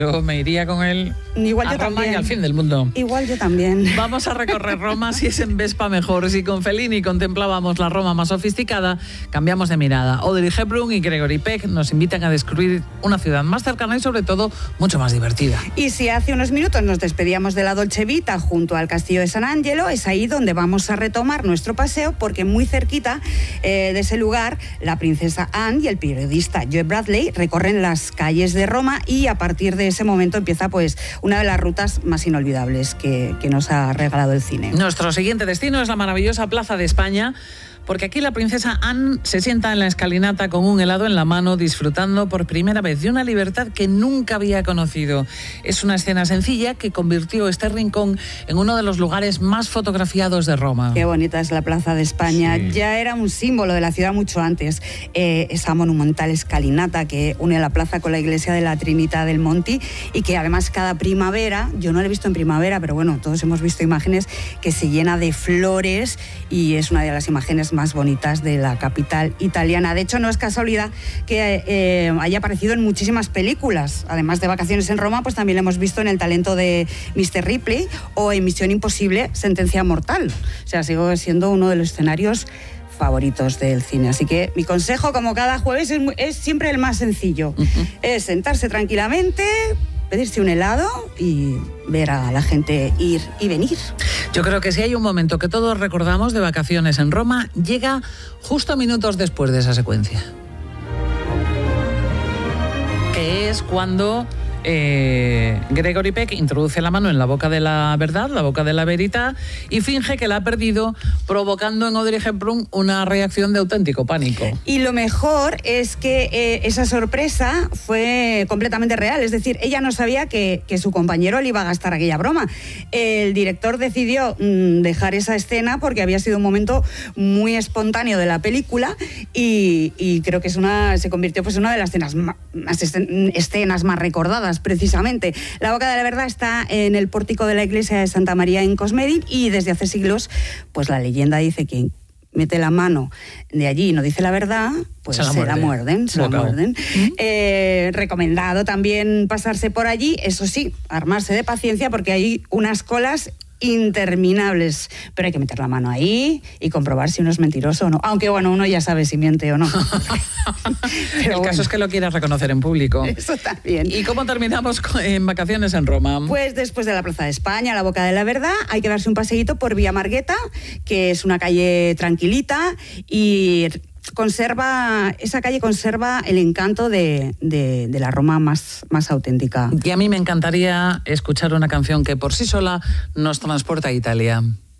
Yo me iría con él Igual a yo Roma también. y al fin del mundo. Igual yo también. Vamos a recorrer Roma, si es en Vespa mejor. Si con Fellini contemplábamos la Roma más sofisticada, cambiamos de mirada. Audrey Hepburn y Gregory Peck nos invitan a descubrir una ciudad más cercana y sobre todo mucho más divertida. Y si hace unos minutos nos despedíamos de la Dolce Vita junto al castillo de San Angelo, es ahí donde vamos a retomar nuestro paseo, porque muy cerquita de ese lugar la princesa Anne y el periodista Joe Bradley recorren las calles de Roma, y a partir de ese momento empieza pues una de las rutas más inolvidables que nos ha regalado el cine. Nuestro siguiente destino es la maravillosa Plaza de España, porque aquí la princesa Anne se sienta en la escalinata con un helado en la mano, disfrutando por primera vez de una libertad que nunca había conocido. Es una escena sencilla que convirtió este rincón en uno de los lugares más fotografiados de Roma. Qué bonita es la Plaza de España. Sí. Ya era un símbolo de la ciudad mucho antes. Esa monumental escalinata que une la plaza con la iglesia de la Trinità del Monti, y que además cada primavera, yo no la he visto en primavera, pero bueno, todos hemos visto imágenes, que se llena de flores, y es una de las imágenes más bonitas de la capital italiana. De hecho, no es casualidad que haya aparecido en muchísimas películas. Además de Vacaciones en Roma, pues también lo hemos visto en El talento de Mr. Ripley o en Misión Imposible, Sentencia Mortal. O sea, sigue siendo uno de los escenarios favoritos del cine. Así que mi consejo, como cada jueves, es siempre el más sencillo. Es sentarse tranquilamente, pedirse un helado y ver a la gente ir y venir. Yo creo que si hay un momento que todos recordamos de Vacaciones en Roma, llega justo minutos después de esa secuencia. Que es cuando Gregory Peck introduce la mano en la boca de la verdad, la boca de la verita, y finge que la ha perdido, provocando en Audrey Hepburn una reacción de auténtico pánico. Y lo mejor es que esa sorpresa fue completamente real. Es decir, ella no sabía que su compañero le iba a gastar aquella broma. El director decidió dejar esa escena porque había sido un momento muy espontáneo de la película, y creo que se convirtió pues en una de las escenas más recordadas, precisamente. La boca de la verdad está en el pórtico de la iglesia de Santa María en Cosmedin, y desde hace siglos pues la leyenda dice que mete la mano de allí y no dice la verdad, pues se la muerden. Recomendado también pasarse por allí, eso sí, armarse de paciencia, porque hay unas colas interminables, pero hay que meter la mano ahí y comprobar si uno es mentiroso o no, aunque bueno, uno ya sabe si miente o no. Pero el caso es que lo quieras reconocer en público. Eso también. ¿Y cómo terminamos en Vacaciones en Roma? Pues después de la Plaza de España, la Boca de la Verdad, hay que darse un paseíto por Vía Marghetta, que es una calle tranquilita, y esa calle conserva el encanto de la Roma más auténtica. Y a mí me encantaría escuchar una canción que por sí sola nos transporta a Italia.